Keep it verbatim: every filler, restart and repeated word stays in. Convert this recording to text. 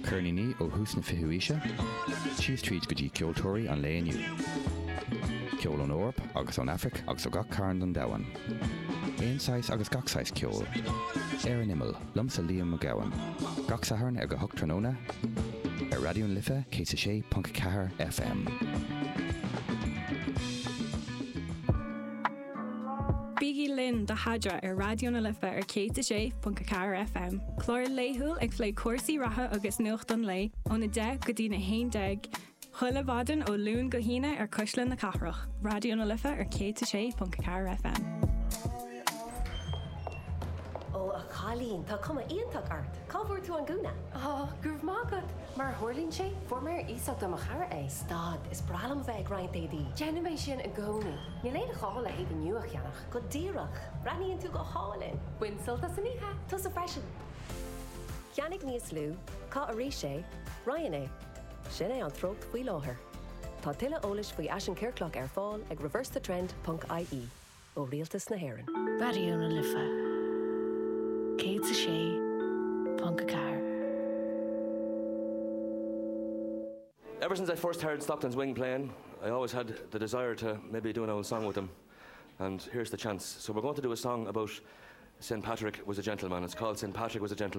Cernini ó hús na fihuise, Chief Street go dtí ceoltóirí an le inniu. Ceol an Eorp agus an Afric agus ó gach cairn don dawan. Éon sais agus gach sais ceol. Ar an imil, lumsa Liam McGowan. Gach saharn ag go hocht tróna. Ar radio'n Lifa, cé sa sé punk cahar F M. Bígí Lynn de Hadra ar radio'n Lifa ar cé sa sé punk cahar F M. Clóir léithúil ag flé cuasaí ratha agus nuacht an lé, óna de go dtí na haon deag. Chuile bhadan ó lún go híine ar cuislan na cathrach. Radio'n Lifa ar cé sa sé punk cahar F M. Colleen, tá cuma íontach art. Cábhar tú an gúna? Oh, gurb mágad. Mar thuirlín sé, formar ísach do machar é. Stad, is bralam bheith graint édí. Genimé sin a gcónaí. Ní léad a chála ag an nuach cheannach. Go díreach. Raníonn tú go hálinn. Buinsilta san ihe. Tus a freisin. Cheannig níos lú, cá a rí sé, Ryan é. Sin é an trócht faoi láthair. Tá tuile eolais faoi Ashan Kirkloch ar fáil ag reverse the trend dot I E ó rialtas na hÉireann. Radio'n Lifa. Cé sa sé punk cahar. Ever since I first heard Stockton's Wing playing, I always had the desire to maybe do an old song with them. And here's the chance. So we're going to do a song about Saint Patrick was a gentleman. It's called Saint Patrick was a gentleman.